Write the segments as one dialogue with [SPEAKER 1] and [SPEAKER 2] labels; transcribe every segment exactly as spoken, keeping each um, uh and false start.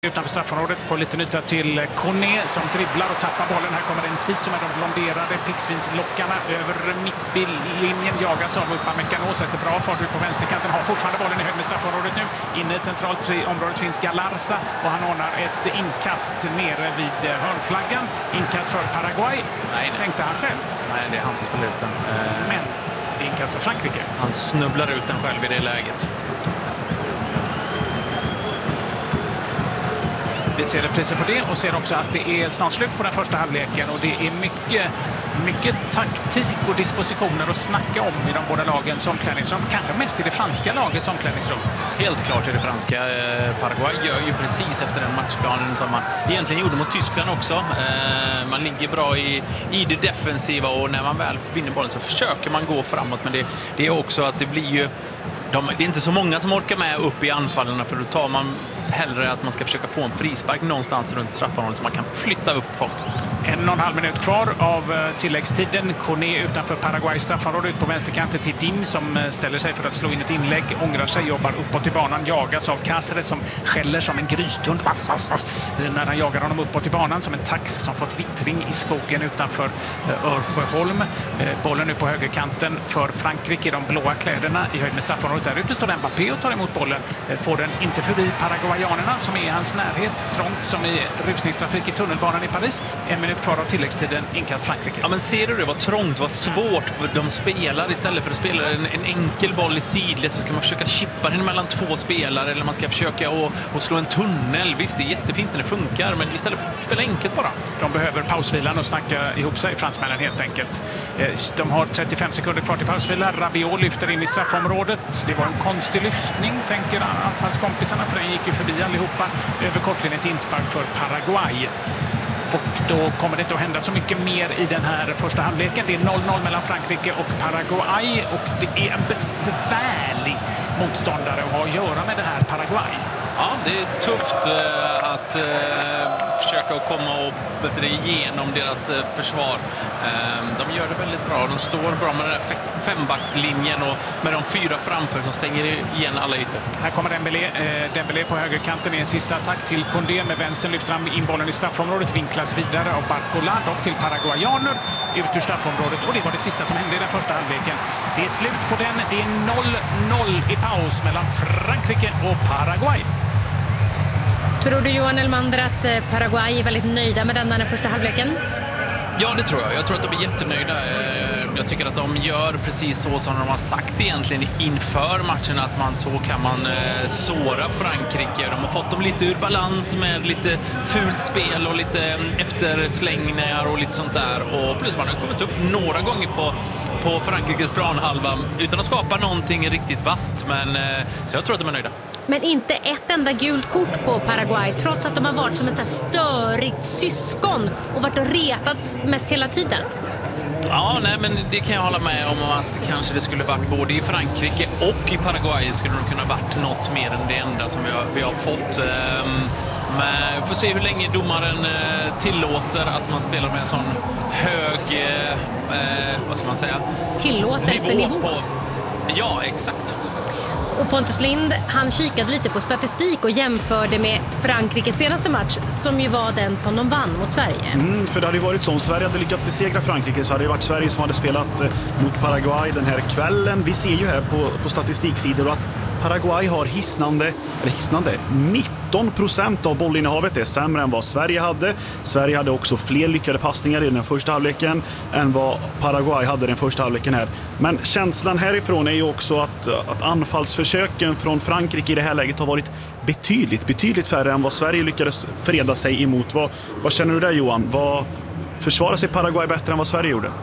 [SPEAKER 1] Utanför straffområdet på lite nytta till Kone som dribblar och tappar bollen. Här kommer en Sisu med de blonderade pixvinslockarna över mittlinjen. Jagas av Upamecano, sätter bra fart ut på vänsterkanten. Har fortfarande bollen i hög med straffområdet nu. Inne centralt i området finns Galarza och han ordnar ett inkast nere vid hörnflaggan. Inkast för Paraguay. Nej, tänkte han själv.
[SPEAKER 2] Nej, det är han som spelar ut den.
[SPEAKER 1] Men det är inkast för Frankrike.
[SPEAKER 2] Han snubblar ut den själv i det läget.
[SPEAKER 1] Vi ser repriser på det och ser också att det är snart slut på den första halvleken och det är mycket, mycket taktik och dispositioner att snacka om i de båda lagen som omklädningsrum. Kanske mest i det franska laget som omklädningsrum.
[SPEAKER 2] Helt klart i det franska. Paraguay gör ju precis efter den matchplanen som man egentligen gjorde mot Tyskland också. Man ligger bra i, i det defensiva och när man väl vinner bollen så försöker man gå framåt. Men det, det är också att det blir ju... De, det är inte så många som orkar med upp i anfallen för då tar man hellre att man ska försöka få en frispark någonstans runt straffområdet så man kan flytta upp folk.
[SPEAKER 1] En och en halv minut kvar av tilläggstiden. Kone utanför Paraguay straffområde ut på vänsterkanten till Din som ställer sig för att slå in ett inlägg. Ångrar sig, jobbar uppåt i banan. Jagas av Cáceres som skäller som en grystund när han jagar honom uppåt i banan som en tax som fått vittring i skogen utanför Örsjöholm. Bollen nu på högerkanten för Frankrike i de blåa kläderna i höjd med straffområdet. Där ute står Mbappé och tar emot bollen. Får den inte förbi paraguayanerna som är i hans närhet. Trångt som i rusningstrafik i tunnelbanan i Paris. En minut kvar av tilläggstiden, inkast Frankrike.
[SPEAKER 2] Ja, men ser du det? Vad trångt, vad svårt för de spelar. Istället för att spela en, en enkel boll i sidled så ska man försöka chippa den mellan två spelare eller man ska försöka och, och slå en tunnel. Visst, det är jättefint när det funkar, men istället för att spela enkelt bara.
[SPEAKER 1] De behöver pausvilan och snacka ihop sig, fransmännen helt enkelt. De har trettiofem sekunder kvar till pausvila. Rabiot lyfter in i straffområdet. Det var en konstig lyftning, tänker anfallskompisarna, för den gick ju förbi allihopa över kortlinjen till inspark för Paraguay. Och då kommer det inte att hända så mycket mer i den här första halvleken. Det är noll noll mellan Frankrike och Paraguay och det är en besvärlig motståndare att ha att göra med det här Paraguay.
[SPEAKER 2] Ja, det är tufft eh, att eh, försöka komma och bättre igenom deras eh, försvar. Eh, de gör det väldigt bra. De står bra med den här fembackslinjen och med de fyra framför som stänger igen alla ytor.
[SPEAKER 1] Här kommer Dembélé. Eh, Dembélé på högerkanten i en sista attack till Condé. Med vänstern lyfter han in bollen i straffområdet. Vinklas vidare av Barcola och till paraguayaner ut ur straffområdet. Och det var det sista som hände i den första halvleken. Det är slut på den. Det är noll noll i paus mellan Frankrike och Paraguay.
[SPEAKER 3] Tror du, Johan Elmander, att Paraguay är väldigt nöjda med denna den första halvleken?
[SPEAKER 2] Ja, det tror jag. Jag tror att de är jättenöjda. Jag tycker att de gör precis så som de har sagt egentligen inför matchen, att man så kan man såra Frankrike. De har fått dem lite ur balans med lite fult spel och lite efterslängningar och lite sånt där. Och plus man har kommit upp några gånger på, på Frankrikes planhalva utan att skapa någonting riktigt vast. Men, så jag tror att de är nöjda.
[SPEAKER 3] Men inte ett enda gult kort på Paraguay, trots att de har varit som ett så här störigt syskon och varit och retats mest hela tiden.
[SPEAKER 2] Ja, nej, men det kan jag hålla med om, att kanske det skulle varit både i Frankrike och i Paraguay skulle det kunna varit något mer än det enda som vi har, vi har fått. Men vi får se hur länge domaren tillåter att man spelar med en sån hög, vad ska man säga?
[SPEAKER 3] Tillåtelsenivå.
[SPEAKER 2] På, ja, exakt.
[SPEAKER 3] Och Pontus Lind, han kikade lite på statistik och jämförde med Frankrikes senaste match, som ju var den som de vann mot Sverige.
[SPEAKER 4] Mm, för det hade ju varit så, om Sverige hade lyckats besegra Frankrike så hade det varit Sverige som hade spelat mot Paraguay den här kvällen. Vi ser ju här på, på statistiksidor att Paraguay har hisnande, eller hisnande, nitton procent av bollinnehavet. Det är sämre än vad Sverige hade. Sverige hade också fler lyckade passningar i den första halvleken än vad Paraguay hade den första halvleken här. Men känslan härifrån är ju också att, att anfallsförsöken från Frankrike i det här läget har varit betydligt, betydligt färre än vad Sverige lyckades freda sig emot. Vad, vad känner du där, Johan? Vad försvarar sig Paraguay bättre än vad Sverige gjorde?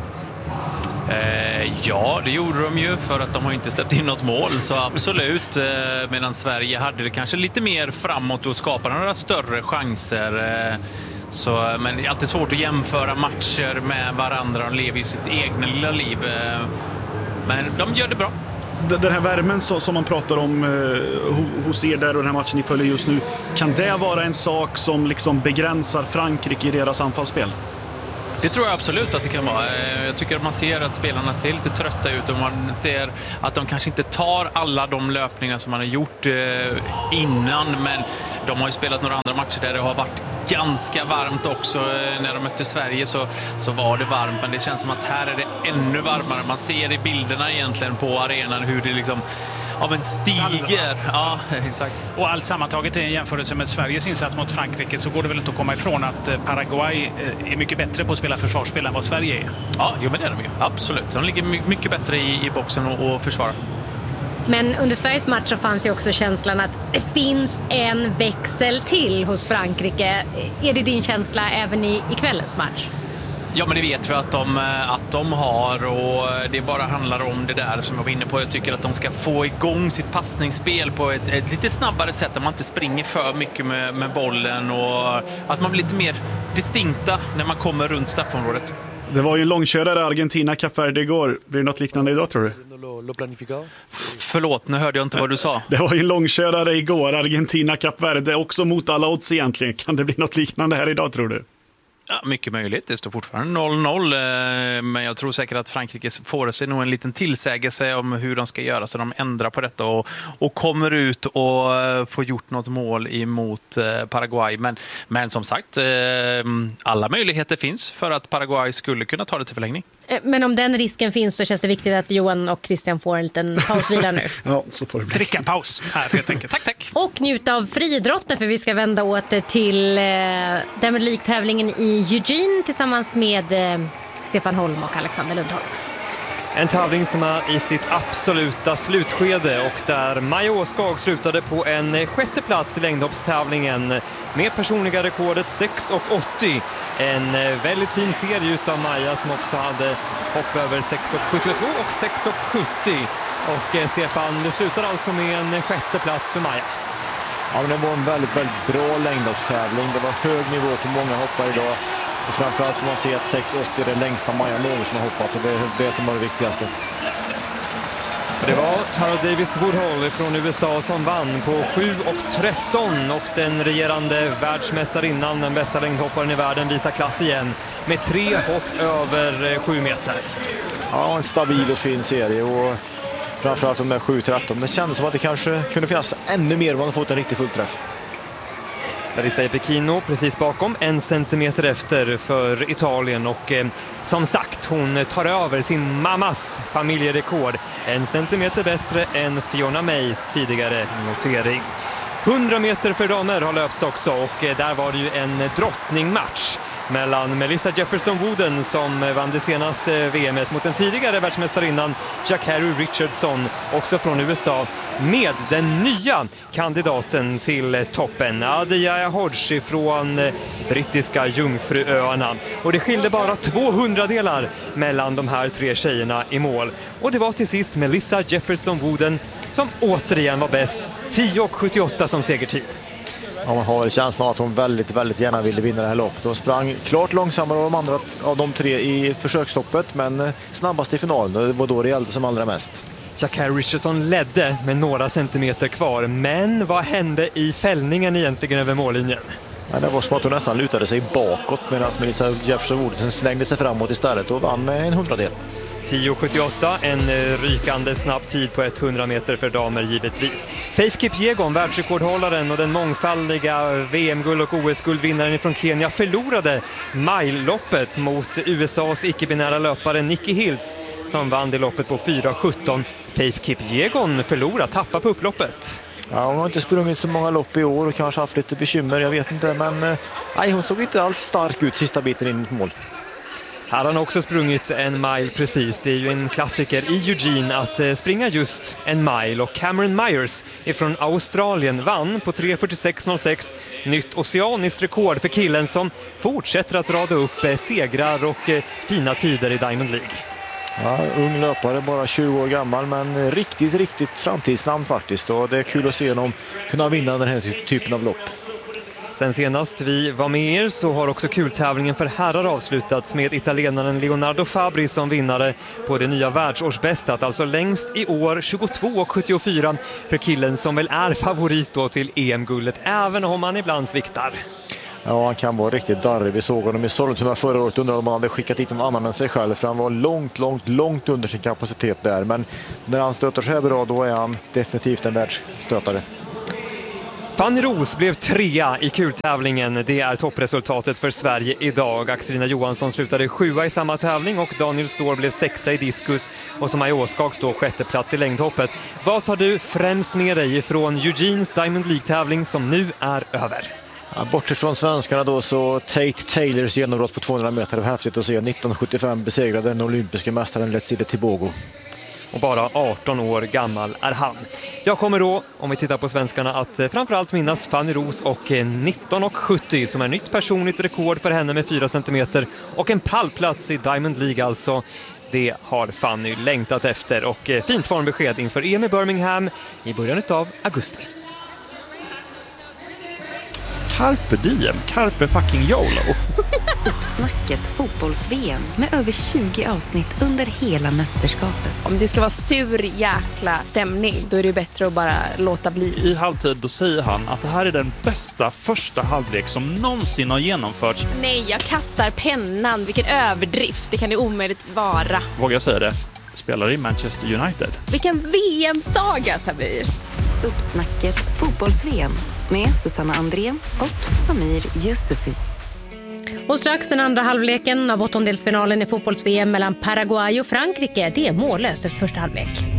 [SPEAKER 2] Eh, ja, det gjorde de ju, för att de har inte släppt in något mål, så absolut. Eh, medan Sverige hade det kanske lite mer framåt och skapade några större chanser. Eh, så, men det är alltid svårt att jämföra matcher med varandra. De lever ju sitt egna lilla liv. Eh, men de gör det bra.
[SPEAKER 4] Den här värmen som man pratar om eh, hos er där och den här matchen ni följer just nu, kan det vara en sak som liksom begränsar Frankrike i deras anfallsspel?
[SPEAKER 2] Det tror jag absolut att det kan vara. Jag tycker att man ser att spelarna ser lite trötta ut och man ser att de kanske inte tar alla de löpningar som man har gjort innan, men de har ju spelat några andra matcher där det har varit ganska varmt också. När de mötte Sverige så, så var det varmt, men det känns som att här är det ännu varmare. Man ser i bilderna egentligen på arenan hur det liksom ja, men stiger. Ja, exakt.
[SPEAKER 1] Och allt sammantaget i en jämförelse med Sveriges insats mot Frankrike så går det väl inte att komma ifrån att Paraguay är mycket bättre på att spela försvarsspel än vad Sverige är.
[SPEAKER 2] Ja, jo, men det är de ju. Absolut. De ligger mycket bättre i, i boxen och, och försvarar.
[SPEAKER 3] Men under Sveriges match så fanns ju också känslan att det finns en växel till hos Frankrike. Är det din känsla även i, i kvällens match?
[SPEAKER 2] Ja, men det vet vi att de, att de har, och det bara handlar om det där som jag var inne på. Jag tycker att de ska få igång sitt passningsspel på ett, ett lite snabbare sätt där man inte springer för mycket med, med bollen och att man blir lite mer distinkta när man kommer runt straffområdet.
[SPEAKER 4] Det var ju en långkörare Argentina Kap Verde igår. Blir det något liknande idag, tror du?
[SPEAKER 2] Förlåt, nu hörde jag inte vad du sa.
[SPEAKER 4] Det var ju en långkörare igår, Argentina Kap Verde, också mot alla odds egentligen. Kan det bli något liknande här idag, tror du?
[SPEAKER 2] Ja, mycket möjligt. Det står fortfarande noll noll, men jag tror säkert att Frankrike får sig nog en liten tillsägelse om hur de ska göra, så de ändrar på detta och, och kommer ut och får gjort något mål emot Paraguay. Men, men som sagt, alla möjligheter finns för att Paraguay skulle kunna ta det till förlängning.
[SPEAKER 3] Men om den risken finns så känns det viktigt att Johan och Christian får en liten pausvila nu.
[SPEAKER 4] Ja, så får det bli.
[SPEAKER 1] Dricka paus här helt enkelt.
[SPEAKER 2] Tack, tack.
[SPEAKER 3] Och njuta av friidrotten, för vi ska vända åter till eh, Diamond League-tävlingen i Eugene tillsammans med eh, Stefan Holm och Alexander Lundholm.
[SPEAKER 5] En tävling som är i sitt absoluta slutskede och där Maja Åskag slutade på en sjätte plats i längdhoppstävlingen med personliga rekordet sex åttio. En väldigt fin serie utav Maja som också hade hopp över sex sjuttiotvå och sex sjuttio. Och Stefan, det slutar alltså med en sjätte plats för Maja.
[SPEAKER 6] Ja, men det var en väldigt, väldigt bra längdhoppstävling. Det var hög nivå på många hoppar idag. Och framförallt får man se att sex åttio är det längsta Maja någonsin har hoppat, och det är det som var det viktigaste.
[SPEAKER 5] Det var Tara Davis Woodhull från U S A som vann på sju tretton, och den regerande världsmästarinnan, den bästa längdhopparen i världen, visar klass igen med tre hopp över sju meter.
[SPEAKER 6] Ja, en stabil och fin serie, och framförallt de där sju tretton. Det kändes som att det kanske kunde finnas ännu mer om man hade fått en riktig fullträff.
[SPEAKER 5] Larissa Epicino precis bakom, en centimeter efter för Italien, och eh, som sagt, hon tar över sin mammas familjerekord. En centimeter bättre än Fiona Mays tidigare notering. hundra meter för damer har löpts också, och eh, där var det ju en drottningmatch mellan Melissa Jefferson Wooden som vann det senaste V M:et mot den tidigare världsmästarinnan Jacare Richardson, också från U S A, med den nya kandidaten till toppen, Adia Hodge från brittiska Jungfruöarna. Och det skilde bara tvåhundra delar mellan de här tre tjejerna i mål. Och det var till sist Melissa Jefferson Wooden som återigen var bäst, tio sjuttioåtta som segertid.
[SPEAKER 6] Ja, man har väl känslan att hon väldigt, väldigt gärna ville vinna det här loppet. De sprang klart långsammare av de andra av de tre i försöksstoppet, men snabbast i finalen. Det var då det gällde som allra mest.
[SPEAKER 5] Jacare Richardson ledde med några centimeter kvar, men vad hände i fällningen egentligen över mållinjen?
[SPEAKER 6] Ja, det var som att hon nästan lutade sig bakåt, medan Melissa Jefferson Wooden slängde sig framåt istället och vann med en hundradel.
[SPEAKER 5] tio sjuttioåtta, en rykande snabb tid på hundra meter för damer givetvis. Faith Kipyegon, världsrekordhållaren och den mångfaldiga V M-guld och O S-guldvinnaren från Kenya, förlorade mile-loppet mot U S A:s icke-binära löpare Nikki Hills som vann det loppet på fyra sjutton. Faith Kipyegon förlorade, tappade på upploppet.
[SPEAKER 6] Ja, hon har inte sprungit så många lopp i år och kanske haft lite bekymmer, jag vet inte, men nej, hon såg inte alls stark ut sista biten in mot mål.
[SPEAKER 5] Här har han också sprungit en mile precis. Det är ju en klassiker i Eugene att springa just en mile. Och Cameron Myers från Australien vann på tre fyrtiosex noll sex. Nytt oceaniskt rekord för killen som fortsätter att rada upp segrar och fina tider i Diamond League.
[SPEAKER 6] Ja, ung löpare, bara tjugo år gammal, men riktigt, riktigt framtidsnamn faktiskt. Och det är kul att se honom kunna vinna den här typen av lopp.
[SPEAKER 5] Sen senast vi var med er så har också kultävlingen för herrar avslutats med italienaren Leonardo Fabri som vinnare på det nya världsårsbästat, alltså längst i år, tjugotvå sjuttiofyra för killen som väl är favorit då till E M-guldet, även om han ibland sviktar.
[SPEAKER 6] Ja, han kan vara riktigt darrig. Vi såg honom i Sollentuna förra året, undrade om han hade skickat dit någon annan än sig själv, för han var långt, långt, långt under sin kapacitet där. Men när han stöter så här bra, då är han definitivt en världsstötare.
[SPEAKER 5] Fanny Roos blev trea i kultävlingen. Det är toppresultatet för Sverige idag. Axelina Johansson slutade sjua i samma tävling och Daniel Ståhl blev sexa i diskus och som Maja Åskag står sjätte plats i längdhoppet. Vad tar du främst med dig från Eugenes Diamond League-tävling som nu är över?
[SPEAKER 6] Ja, bortsett från svenskarna då, så Tate Taylors genombrott på tvåhundra meter var häftigt att se. nittonhundrasjuttiofem besegrade den olympiska mästaren Letsile Tebogo.
[SPEAKER 5] Och bara arton år gammal är han. Jag kommer då, om vi tittar på svenskarna, att framförallt minnas Fanny Roos och nitton sjuttio som är nytt personligt rekord för henne med fyra centimeter och en pallplats i Diamond League alltså. Det har Fanny längtat efter och fint formbesked inför E M i Birmingham i början av augusti.
[SPEAKER 7] Carpe diem, carpe fucking YOLO.
[SPEAKER 8] Uppsnacket fotbolls-V M med över tjugo avsnitt under hela mästerskapet.
[SPEAKER 9] Om det ska vara sur jäkla stämning, då är det bättre att bara låta bli.
[SPEAKER 7] I halvtid då säger han att det här är den bästa första halvlek som någonsin har genomförts.
[SPEAKER 9] Nej, jag kastar pennan. Vilken överdrift. Det kan det omöjligt vara.
[SPEAKER 7] Vågar jag säga det? Spelar i Manchester United.
[SPEAKER 9] Vilken V M-saga, Samir.
[SPEAKER 8] Uppsnacket fotbolls-V M med Susanna Andrén och Samir Yusufi.
[SPEAKER 3] Och strax den andra halvleken av åttondelsfinalen i fotbolls-V M mellan Paraguay och Frankrike. Det är mållöst efter första halvlek.